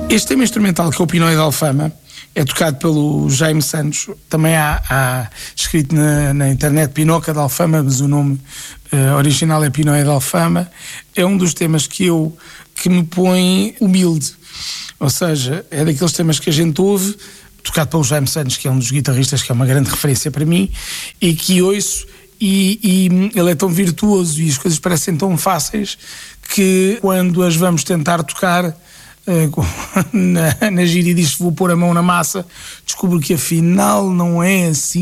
Este tema instrumental, que é o Pinóia de Alfama, é tocado pelo Jaime Santos. Também há escrito na internet Pinoca de Alfama, mas o nome original é Pinóia de Alfama. É um dos temas que me põe humilde. Ou seja, é daqueles temas que a gente ouve, tocado pelo Jaime Santos, que é um dos guitarristas que é uma grande referência para mim, e que ouço, e ele é tão virtuoso e as coisas parecem tão fáceis que quando as vamos tentar tocar na gira e diz vou pôr a mão na massa, descubro que afinal não é assim